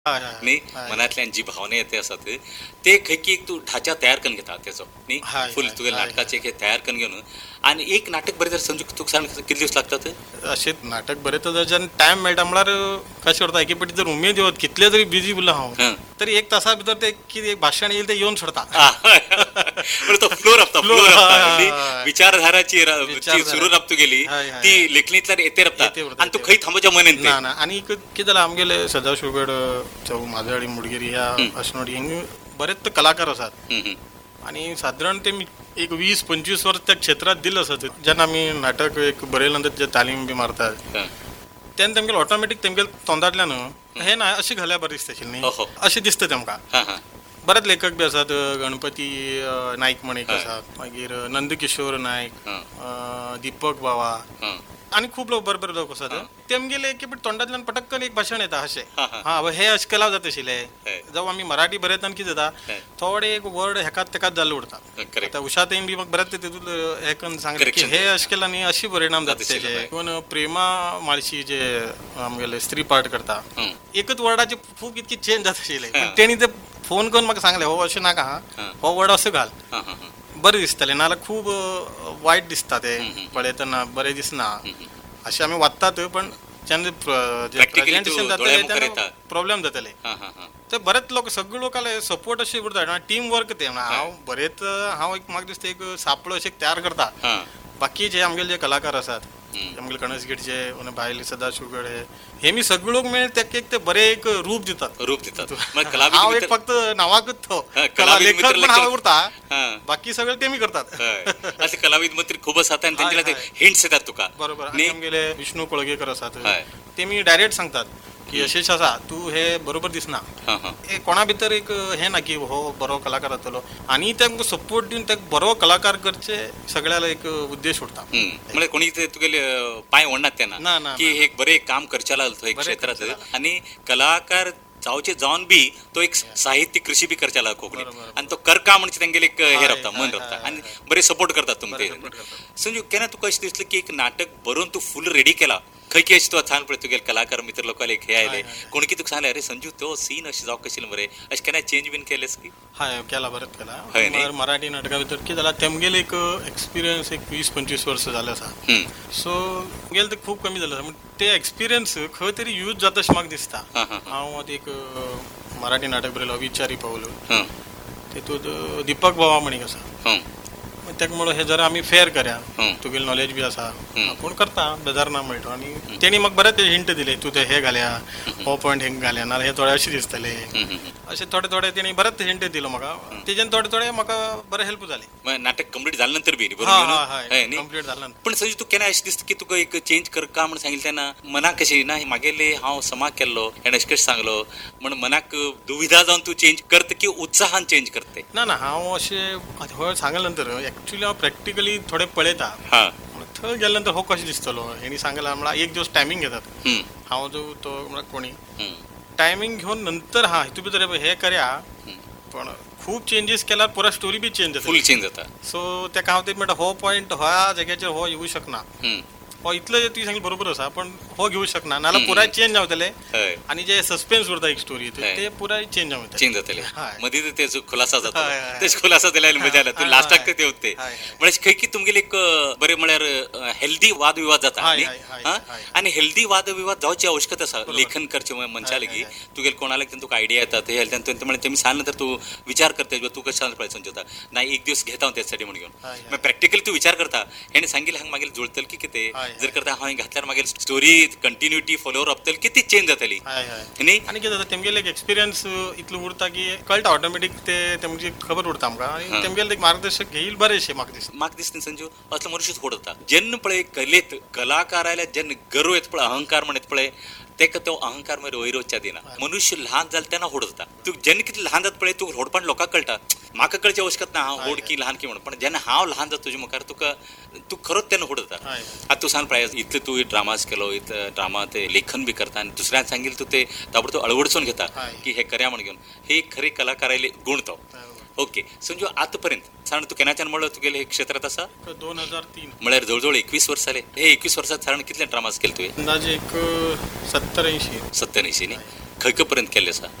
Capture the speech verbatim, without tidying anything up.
हय, हय, न्ही हय. मनांतल्यान जी भावना येते आसात ते खंय तूं ढाचा तयार करून घेता तेचो न्ही हय, फूल हय, तुगे हय, नाटकाचे हे तयार करून घेवन आनी एक नाटक बरें जर संजू तुका सांग कितले दीस लागतात? अशें नाटक बरयता जेन्ना टायम मेळटा म्हळ्यार कशें करता एके फावटी जर उमेद येवत कितले जरी बिजी उरलो हांव हं. तरी एक तासा भितर ते कितें भाशण येईल ते येवन सोडता. पण तो फ्लो रपता फ्लो Flow, रपता हय, न्ही हय. विचारधाराची र- जी विचारधारा. सुरू रपता गेली हय, हय, ती हय. लेखणींतल्यान येते रपता येते उरता, आनी तू येते खंय थांबोवच्या मनेन ना ना आनी एक कितें जालां आमगेले सदाशिवगड चौ माजवाडी मुडगेरी ह्या हं. अशनोडी हिंग बरेच कलाकार आसात हं, हं. आणि सादारण ते मी एक वीस पंचवीस वर्स त्या क्षेत्रात दिलं असत जेन्ना आमी नाटक एक बरयले नंतर जे तालीम बी मारतात हं. तेन्ना तेमगेले ऑटोमॅटीक तेमगेले तोंडांतल्यान हे ना अशें घाल्यार बरें दिसता आशिल्लें ओहो. न्ही अशें दिसता तेमकां. हां, हां. बरेच लेखक बी आसात गणपती अ, नायक म्हण एक हय. आसात मागीर नंदकिशोर नायक हं. अ, दीपक बावा हं. आनी खूब लोक बरे बरे लोक आसात हं. तेमगेले एक तोंडांतल्यान पटक्कन एक भाशण येता अशें हां, हां. हा हे अशें केला जाता आशिल्लें हय. जावं आमी मराठी बरयतना कितें जाता हय. थोडे एक वर्ड हेकात तेकात जाल्ले उरता. करेक्ट. आतां उशातेन बी म्हाका बरेच तेतूंत हे करून सांगलें की Correction. हे अशें केलां न्ही अशी परिणाम जाता जाता आशिल्ले, तेजे इवन प्रेमा माळशी जे आमगेले स्त्री पार्ट करता हं. एकच वर्डाचे खूब इतकी चेंज जाता आशिल्ले हां. पण तेणी ते फोन करून म्हाका सांगलें हो अशें नाका हां. हा हो वर्ड असो घाल हां, हां, हां. बरें दिसतालें नाल्यार खूब अ, वायट दिसता ते हं, हं. पळयतना बरें दिसना हं, हं. अशें आमी वाचतात पण जेन्ना प्र- जे Practically प्रेजेंटेशन तूं जातालें दोळ्या मुखार तेन्ना येता. प्रॉब्लेम जाताले हां, हां, हां. ते बरेच लोक सगळे लोकांले सपोर्ट अशें उरता टीम वर्क ते म्हणा हांव बरेच हांव एक म्हाका दिसता एक सापळो अशें तयार करता हां. बाकी जे आमगेले जे कलाकार आसात हं. आमगेले कणसगीडचे आणि भायले सदाशिवगड हे हे मी सगळे लोक मेळून तेका एक ते बरें एक रूप दितात. रूप दितात मग कलाविद हांव एक मित्र- फक्त नावाकच तो हां, कला कलाविद लेखक मित्र पण हांव लेखक. उरता हां. बाकी सगळे तेमी करतात. हय. असे कलाविद मंत्री खूप असतात आणि हय, त्यांच्याकडे हय. हिंट्स येतात तुका बरोबर आणि न्ही? आमगेले विष्णू कोळगेकर आसात हय. ते मी डायरेक्ट सांगतात की अशें अशें आसा तू हे बरोबर दिसना हां, हां. हे कोणा भितर एक हे ना की हो बरो कलाकार जातलो आणि तांकां सपोर्ट दिवन ताका बरो कलाकार करचे सगळ्याला एक उद्देश उरता. हं. म्हणजे कोणी ते तुगेले अ, पांय ओडनात तेन्ना ना, ना, की ना. हे एक बरे काम करचेला थंय बरें क्षेत्रात करचेला. आणि कलाकार जावचे जावन बी तो एक साहित्य कृषी बी करचेला कोंकणीत बरोबर. आणि तो करका म्हणजे तेंगेले एक हे हय, रपता मन हय, रपता हय, आणि हय. बरे सपोर्ट करतात तुमचे बरें support करतात. संजू केन्ना तुका अशें दिसलें की एक नाटक बरोवन तूं फुल रेडी केला खंय की अशें तुका सांग पळय तुगेले कलाकार मित्र लोकांले एक हे आयले हय, हय. कोणी की तुका सांगलें अरे संजू तो सीन अशें जावंक आशिल्लें मरे अशें केन्ना चेंज बीन केलेस की हय केला बरेंच केला हय न्ही? मर- मराठी नाटका भितर कितें जालां तेमगेले एक एक्सपिरियन्स एक वीस पंचवीस वर्स जाले आसा हं. सो गेले ते खूब कमी जालें आसा पूण ते एक्सपिरियन्स खंय तरी यूज जाता अशें म्हाका दिसता. हां, हां, हां. हांव आतां एक अ, मराठी नाटक बरयलो विचारी पावलो हं. तेतूंत अ, दीपक बाबा म्हण एक आसा हं. तेका म्हणून हे जरा आमी फेर करया हं. तुगेलें नॉलेज बी आसा हं. पूण करता बेजार ना मेळटो आनी तेणी म्हाका बरेच हिंट दिले तूं ते हे घाल्या हो पॉयंट हेंग घाल्या नाल्यार हे थोडे अशें दिसतले हं, हं, हं. अशें थोडे थोडे तेणी बरेच हिंट दिलो म्हाका तेजेन थोडे थोडे म्हाका बरें हेल्प जाले. मग नाटक कंप्लीट जाल्या नंतर बी बरोबर हा न्ही? हा हय हय न्ही? कंप्लीट जालें पण संजू तू केन्ना अशें दिसता की तुका एक चेंज करका म्हण सांगिल्लें तेन्ना मनाक कशी ना मागेले हांव समाग केल्लो हेणें अशें कशें सांगलो म्हण मनाक दुविधा जावन तूं चेंज करता की उत्साहान चेंज करते ना ना हांव अशें हो सांगले नंतर एक्चुली हांव प्रॅक्टिकली थोडे पळयता हां. थंय गेले नंतर हो कशें दिसतलो हेणी सांगला म्हळ्यार एक दिवस टायमींग घेतात हं. हांव जो तो म्हळ्यार कोणी हं. टायमींग घेवन नंतर हा हितून भितर हे करया हं. पण खूब चेंजीस केल्यार पुरा स्टोरी बी चेंज जाता फूल चेंज जाता सो तेका हांव ते म्हणटा हो पॉयंट ह्या जाग्याचेर हो येवूं शकना हं. हो इतलें तुवें सांगिल्लें बरोबर आसा पण हो घेवूं शकना नाल्यार पुराय चेंज जावतले हय आनी जे सस्पेन्स उरता एक स्टोरी हय. ते पुराय चेंज जावतले चेंज जातले हय. मदीं तेचो खुलासा जाता हय, हय. तेच खुलासा जाल्यार मजा आला तू हय, लास्टाक हय. ते उरते हय, हय. म्हणजे खंय की तुमगेले एक अ, बरें म्हळ्यार हेल्दी वाद विवाद जाता हय, न्ही? हय, हय, हां? हय. आनी हेल्दी वाद विवाद जावची आवश्यकता आसा बरोबर. लेखन करचे मनशा हय, लेगी हय, तुगेले कोणाला तुका आयडिया येता ते तेमी तेमी सांगले नंतर तू विचार करता तू कशें सांगता पळय संजोता नाही एक दिवस घेता हांव त्यासाठी म्हणून घेवन हय, हय. मागीर प्रॅक्टिकली तू विचार करता हेणे सांगिल्लें हांगा मागीर जुळतलें की कितें हय, हय. जर करता हांवें घातल्यार मागीर स्टोरी कंटिन्युटी फॉलोवर अपतली किती चेंज जातली हय हय न्ही? आनी कितें जाता तेमगेले एक एक्सपिरियन्स इतलो उरता की कळटा ऑटोमॅटीक ते तेमची खबर उरता आमकां हां. आनी तेमगेले एक मार्गदर्शक घेईल बरेंशें म्हाका दिसता. म्हाका दिसता संजू असलो मनुष्यच होड जाता जेन्ना पळय कलेत कलाकार आयल्या जेन्ना गर्व येता पळय अहंकार म्हण येता पळय तेका तो अहंकार मागीर वयर वचच्या दिना मनुष्य ल्हान जालें तेन्ना होड जाता तूं जेन्ना कितें ल्हान जाता पळय तूं होडपण लोकांक कळटा म्हाका कळची आवश्यकता ना हांव होड की ल्हान की म्हणून पण जेन्ना हांव ल्हान जाता तुज्या मुखार तुका तूं खरोच तेन्ना होड जाता. हय. आतां तूं सांग पळय इतले तूं ड्रामाज केलो इतले ड्रामा ते लेखन बी करता आनी दुसऱ्यान सांगिल्लें तूं ते ताबडतोब अळवडचून घेता हय. की हे करया म्हण घेवन हे एक खरे कलाकारायले गुण तो. ओके संजू आतां पर्यंत सारण तूं केन्नाच्यान म्हणलो तुगेले हे क्षेत्रांत आसा दोन हजार तीन म्हळ्यार जवळ एकवीस वर्स जाले हे एकवीस वर्सात सारण कितले ड्रामाज केले तुवें अंदाजे एक सत्तर ऐंशी सत्तर ऐंशी न्ही खंय खंय पर्यंत केल्लें आसा